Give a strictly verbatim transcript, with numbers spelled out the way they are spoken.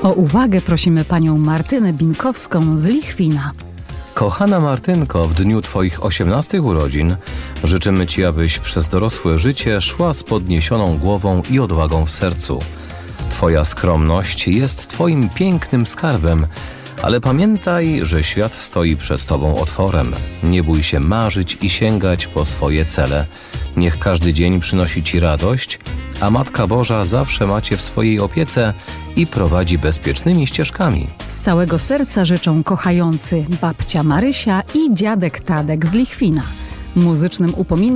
O uwagę prosimy panią Martynę Binkowską z Lichwina. Kochana Martynko, w dniu Twoich osiemnastych urodzin życzymy Ci, abyś przez dorosłe życie szła z podniesioną głową i odwagą w sercu. Twoja skromność jest Twoim pięknym skarbem, ale pamiętaj, że świat stoi przed Tobą otworem. Nie bój się marzyć i sięgać po swoje cele. Niech każdy dzień przynosi Ci radość, a Matka Boża zawsze ma Cię w swojej opiece i prowadzi bezpiecznymi ścieżkami. Z całego serca życzą kochający babcia Marysia i dziadek Tadek z Lichwina. Muzycznym upominkiem